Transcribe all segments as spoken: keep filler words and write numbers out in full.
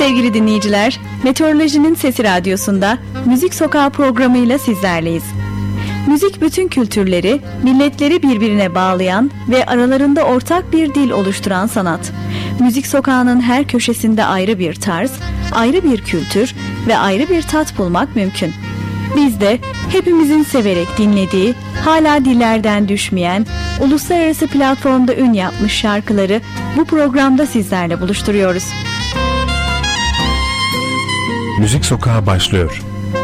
Sevgili dinleyiciler, Meteorolojinin Sesi Radyosu'nda Müzik Sokağı programıyla sizlerleyiz. Müzik bütün kültürleri, milletleri birbirine bağlayan ve aralarında ortak bir dil oluşturan sanat. Müzik sokağının her köşesinde ayrı bir tarz, ayrı bir kültür ve ayrı bir tat bulmak mümkün. Biz de hepimizin severek dinlediği, hala dillerden düşmeyen, uluslararası platformda ün yapmış şarkıları bu programda sizlerle buluşturuyoruz. Müzik Sokağı başlıyor.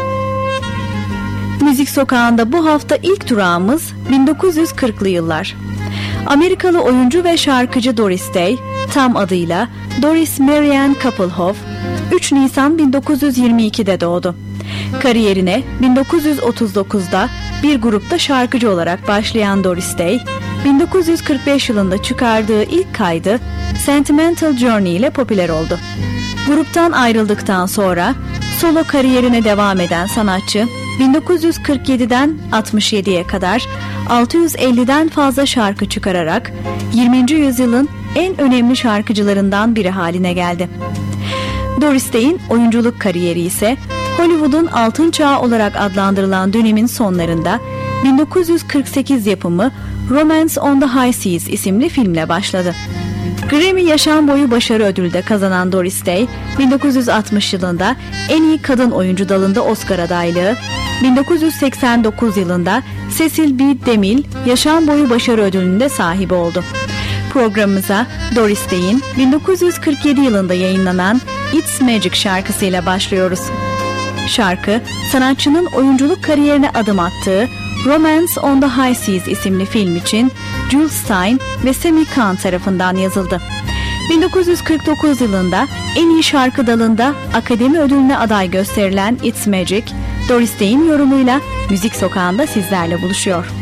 Müzik Sokağı'nda bu hafta ilk durağımız bin dokuz yüz kırklı yıllar. Amerikalı oyuncu ve şarkıcı Doris Day, tam adıyla Doris Marianne Kappelhoff, üç Nisan bin dokuz yüz yirmi ikide doğdu. Kariyerine bin dokuz yüz otuz dokuzda bir grupta şarkıcı olarak başlayan Doris Day, bin dokuz yüz kırk beş yılında çıkardığı ilk kaydı Sentimental Journey ile popüler oldu. Gruptan ayrıldıktan sonra solo kariyerine devam eden sanatçı, bin dokuz yüz kırk yediden altmış yediye kadar altı yüz elliden fazla şarkı çıkararak yirminci yüzyılın en önemli şarkıcılarından biri haline geldi. Doris Day'in oyunculuk kariyeri ise Hollywood'un altın çağı olarak adlandırılan dönemin sonlarında bin dokuz yüz kırk sekiz yapımı Romance on the High Seas isimli filmle başladı. Grammy Yaşam Boyu Başarı Ödülü de kazanan Doris Day, bin dokuz yüz altmış yılında en iyi kadın oyuncu dalında Oscar adaylığı, bin dokuz yüz seksen dokuz yılında Cecil B. DeMille Yaşam Boyu Başarı Ödülü'nde sahibi oldu. Programımıza Doris Day'in bin dokuz yüz kırk yedi yılında yayınlanan It's Magic şarkısıyla başlıyoruz. Şarkı, sanatçının oyunculuk kariyerine adım attığı Romance on the High Seas isimli film için Jules Styne ve Sammy Cahn tarafından yazıldı. bin dokuz yüz kırk dokuz yılında en iyi şarkı dalında Akademi Ödülü'ne aday gösterilen It's Magic, Doris Day'in yorumuyla Müzik Sokağı'nda sizlerle buluşuyor.